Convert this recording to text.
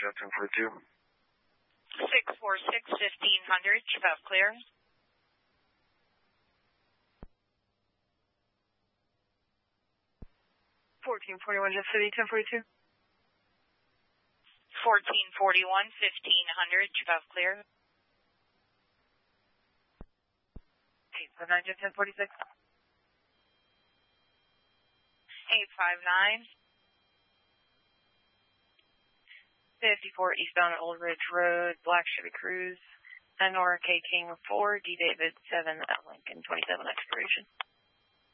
Jet 1042. 646 1500, chip out clear. $1441 Jet City 1042. 1441 1500, chip out clear. 859 Jet 1046. 859. 54 eastbound Old Ridge Road, Black Chevy Cruise, Nora K. King 4, D. David 7 at Lincoln 27 expiration.